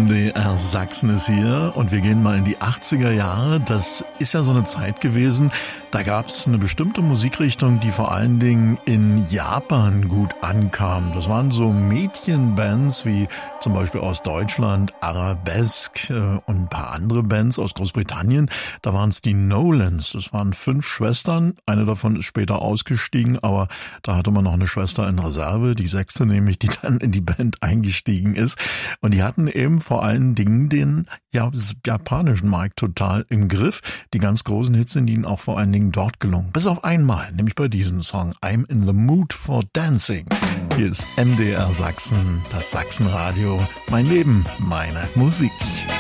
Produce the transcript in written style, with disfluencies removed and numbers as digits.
MDR Sachsen ist hier und wir gehen mal in die 80er Jahre. Das ist ja so eine Zeit gewesen, da gab es eine bestimmte Musikrichtung, die vor allen Dingen in Japan gut ankam. Das waren so Mädchenbands wie zum Beispiel aus Deutschland, Arabesque und ein paar andere Bands aus Großbritannien. Da waren es die Nolans. Das waren 5 Schwestern. Eine davon ist später ausgestiegen, aber da hatte man noch eine Schwester in Reserve, die 6. nämlich, die dann in die Band eingestiegen ist. Und die hatten eben vor allen Dingen den japanischen Markt total im Griff. Die ganz großen Hits sind ihnen auch vor allen Dingen dort gelungen. Bis auf einmal, nämlich bei diesem Song I'm in the Mood for Dancing. Hier ist MDR Sachsen, das Sachsenradio. Mein Leben, meine Musik.